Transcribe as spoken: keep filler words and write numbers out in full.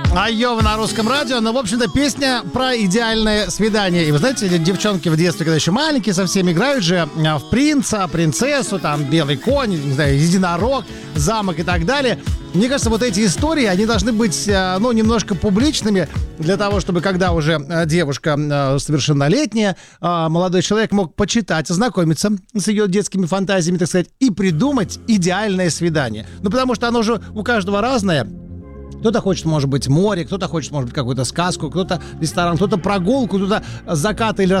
Айова на русском радио. Ну, в общем-то, песня про идеальное свидание. И вы знаете, девчонки в детстве, когда еще маленькие, совсем играют же в принца, принцессу, там, белый конь, не знаю, единорог, замок и так далее. Мне кажется, вот эти истории, они должны быть, ну, немножко публичными, для того, чтобы, когда уже девушка совершеннолетняя, молодой человек мог почитать, ознакомиться с ее детскими фантазиями, так сказать, и придумать идеальное свидание. Ну, потому что оно же у каждого разное. Кто-то хочет, может быть, море, кто-то хочет, может быть, какую-то сказку, кто-то ресторан, кто-то прогулку, кто-то закат или